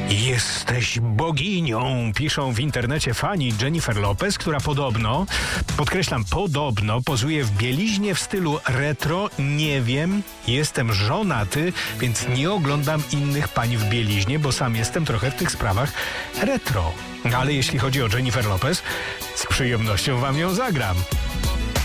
Jesteś boginią, piszą w internecie fani Jennifer Lopez, która podobno, podkreślam podobno, pozuje w bieliźnie w stylu retro. Nie wiem, jestem żonaty, więc nie oglądam innych pań w bieliźnie, bo sam jestem trochę w tych sprawach retro. Ale jeśli chodzi o Jennifer Lopez, z przyjemnością wam ją zagram.